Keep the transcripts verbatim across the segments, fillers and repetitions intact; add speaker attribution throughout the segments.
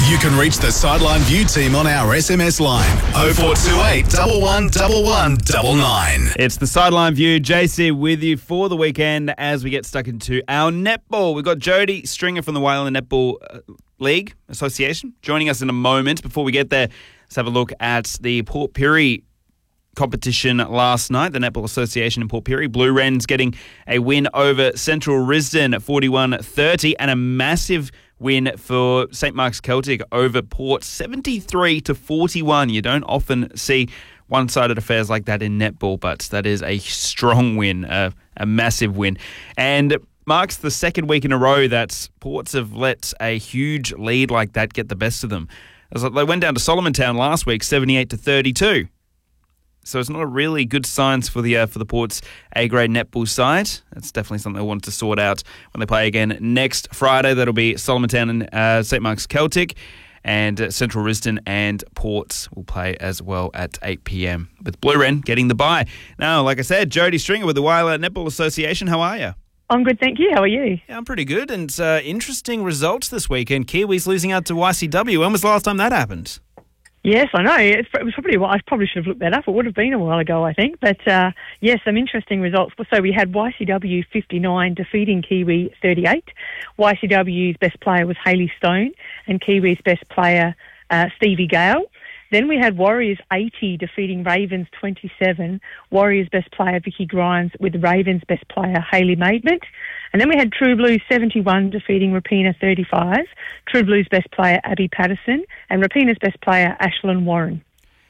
Speaker 1: You can reach the Sideline View team on our S M S line oh four two eight, one one one one nine nine.
Speaker 2: It's the Sideline View, J C with you for the weekend as we get stuck into our netball. We've got Jody Stringer from the Whyalla Netball League Association joining us in a moment. Before we get there, let's have a look at the Port Pirie competition last night. The Netball Association in Port Pirie. Blue Wrens getting a win over Central Risdon at forty-one thirty and a massive win for Saint Mark's Celtic over Port, seventy-three to forty-one. You don't often see one-sided affairs like that in netball, but that is a strong win, a, a massive win. And marks the second week in a row that Ports have let a huge lead like that get the best of them. They went down to Solomon Town last week, seventy-eight to thirty-two. So it's not a really good signs for the uh, for the Ports A-grade netball side. That's definitely something they want to sort out when they play again next Friday. That'll be Solomon Town and uh, Saint Mark's Celtic, and uh, Central Risdon and Ports will play as well at eight p.m. with Blue Wren getting the bye. Now, like I said, Jody Stringer with the Whyalla Netball Association. How are you?
Speaker 3: I'm good, thank you. How are you?
Speaker 2: Yeah, I'm pretty good. And uh, interesting results this weekend. Kiwis losing out to Y C W. When was the last time that happened?
Speaker 3: Yes, I know. It's, it was probably. I probably should have looked that up. It would have been a while ago, I think. But uh, yes, some interesting results. So we had Y C W fifty-nine defeating Kiwi thirty-eight. Y C W's best player was Hayley Stone, and Kiwi's best player uh, Stevie Gale. Then we had Warriors eighty defeating Ravens twenty-seven. Warriors best player Vicky Grimes with Ravens best player Hayley Maidment. And then we had True Blues seventy-one defeating Rapina thirty-five. True Blues best player Abby Patterson and Rapina's best player Ashlyn Warren.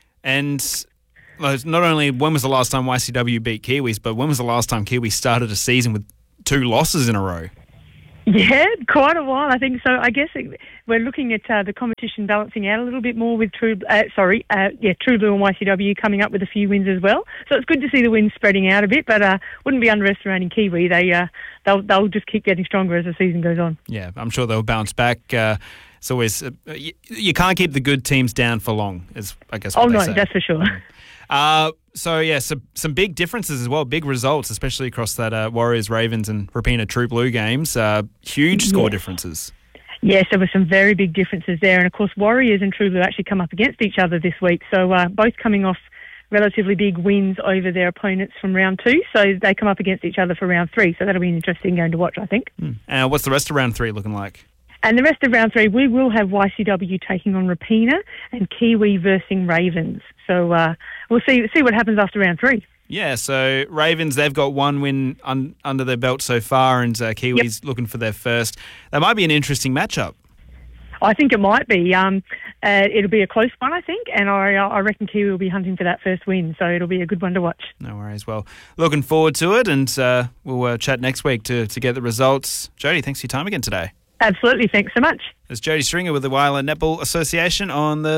Speaker 2: And not only when was the last time Y C W beat Kiwis, but when was the last time Kiwis started a season with two losses in a row?
Speaker 3: Yeah, quite a while, I think. So I guess it, we're looking at uh, the competition balancing out a little bit more with True, uh, sorry, uh, yeah, True Blue and Y C W coming up with a few wins as well. So it's good to see the wins spreading out a bit, but uh, wouldn't be underestimating Kiwi. They uh, they'll they'll just keep getting stronger as the season goes on.
Speaker 2: Yeah, I'm sure they'll bounce back. Uh, it's always uh, you, you can't keep the good teams down for long. Is I guess. What
Speaker 3: oh
Speaker 2: they
Speaker 3: no,
Speaker 2: say.
Speaker 3: That's for sure.
Speaker 2: Uh, so, yeah, some, some big differences as well, big results, especially across that uh, Warriors, Ravens and Rapina True Blue games. Uh, huge score
Speaker 3: yes.
Speaker 2: differences.
Speaker 3: Yes, there were some very big differences there. And, of course, Warriors and True Blue actually come up against each other this week. So uh, both coming off relatively big wins over their opponents from round two. So they come up against each other for round three. So that'll be an interesting game to watch, I think.
Speaker 2: Mm. Uh, what's the rest of round three looking like?
Speaker 3: And the rest of round three, we will have Y C W taking on Rapina and Kiwi versus Ravens. So uh, we'll see see what happens after round three.
Speaker 2: Yeah, so Ravens, they've got one win un- under their belt so far, and uh, Kiwis yep. looking for their first. That might be an interesting matchup.
Speaker 3: I think it might be. Um, uh, it'll be a close one, I think, and I, I reckon Kiwi will be hunting for that first win, so it'll be a good one to watch.
Speaker 2: No worries. Well, looking forward to it, and uh, we'll uh, chat next week to, to get the results. Jody, thanks for your time again today.
Speaker 3: Absolutely. Thanks so much.
Speaker 2: There's Jody Stringer with the Whyalla Netball Association on the